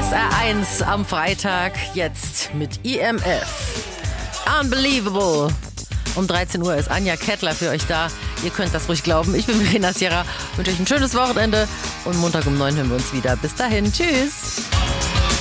SR1 am Freitag, jetzt mit IMF. Unbelievable. Um 13 Uhr ist Anja Kettler für euch da. Ihr könnt das ruhig glauben. Ich bin Verena Sierra, wünsche euch ein schönes Wochenende und Montag um 9 hören wir uns wieder. Bis dahin, tschüss.